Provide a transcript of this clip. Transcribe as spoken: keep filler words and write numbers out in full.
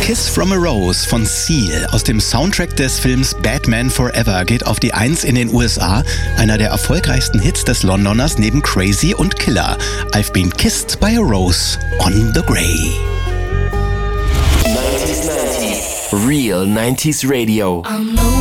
Kiss from a Rose von Seal aus dem Soundtrack des Films Batman Forever geht auf die Eins in den U S A, einer der erfolgreichsten Hits des Londoners neben Crazy und Killer. I've been kissed by a rose on the grey. nineties, nineties. Real nineties Radio.